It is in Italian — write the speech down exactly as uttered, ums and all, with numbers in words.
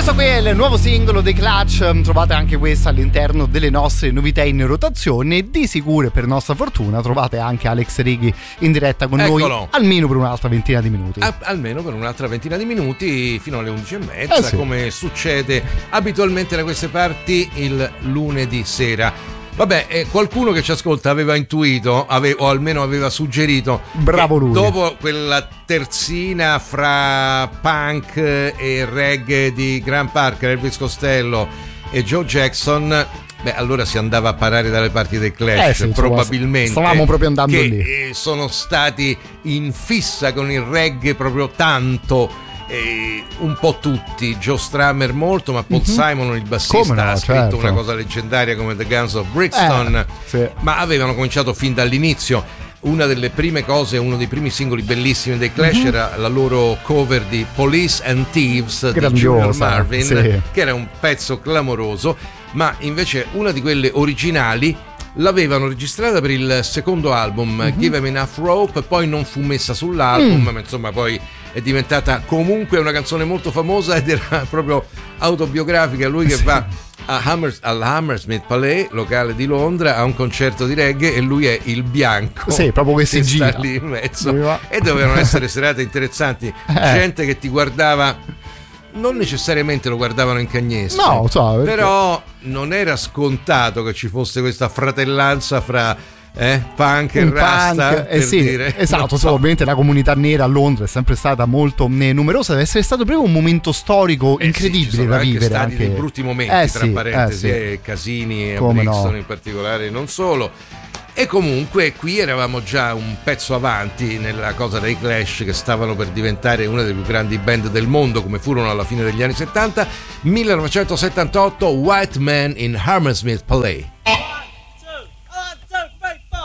Questo qui è il nuovo singolo dei Clutch, trovate anche questo all'interno delle nostre novità in rotazione e di sicuro, per nostra fortuna, trovate anche Alex Righi in diretta con Eccolo. noi almeno per un'altra ventina di minuti. A- almeno per un'altra ventina di minuti fino alle undici e mezza, Eh sì. come succede abitualmente da queste parti il lunedì sera. Vabbè, eh, qualcuno che ci ascolta aveva intuito, ave- o almeno aveva suggerito, Bravo che lui. dopo quella terzina fra punk e reggae di Graham Parker, Elvis Costello e Joe Jackson, beh, allora si andava a parare dalle parti dei Clash, Eh sì, probabilmente. stavamo proprio andando che, lì. eh, sono stati in fissa con il reggae proprio tanto. E un po' tutti, Joe Strummer molto, ma Paul Mm-hmm. Simon, il bassista, Come no, ha scritto certo. una cosa leggendaria come The Guns of Brixton, Eh, sì. ma avevano cominciato fin dall'inizio. Una delle prime cose, uno dei primi singoli bellissimi dei Clash Mm-hmm. era la loro cover di Police and Thieves di Grandiosa, Junior Marvin, sì. che era un pezzo clamoroso, ma invece una di quelle originali l'avevano registrata per il secondo album, Mm-hmm. Give 'Em Enough Rope, poi non fu messa sull'album, Mm. ma insomma poi è diventata comunque una canzone molto famosa ed era proprio autobiografica. Lui che va a Hammers, all'Hammersmith Palais, locale di Londra, a un concerto di reggae e lui è il bianco. Sì, proprio che si sta gira. lì in mezzo. Lui va- E dovevano essere serate interessanti, gente che ti guardava, non necessariamente lo guardavano in cagnesco, No, so, perché- però non era scontato che ci fosse questa fratellanza fra eh, punk e Un rasta, punk, eh per sì, dire. esatto, Non so. ovviamente la comunità nera a Londra è sempre stata molto eh, numerosa, deve essere stato proprio un momento storico Eh sì, incredibile ci sono da anche vivere. stati anche... dei brutti momenti, Eh tra sì, parentesi, eh sì. eh, casini e a Come Brixton no. in particolare, non solo. E comunque qui eravamo già un pezzo avanti nella cosa dei Clash, che stavano per diventare una delle più grandi band del mondo, come furono alla fine degli anni settanta. millenovecentosettantotto, White Man in Hammersmith Palais.